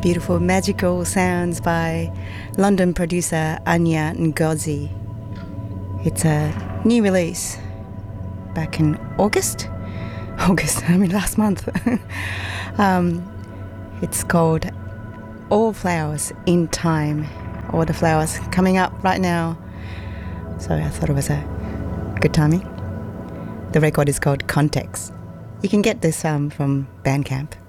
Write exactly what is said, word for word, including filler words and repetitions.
Beautiful magical sounds by London producer Anya Ngozi. It's a new release back in August. August, I mean last month. um, it's called All Flowers in Time. All the flowers coming up right now. So I thought it was a good timing. The record is called Context. You can get this um, from Bandcamp.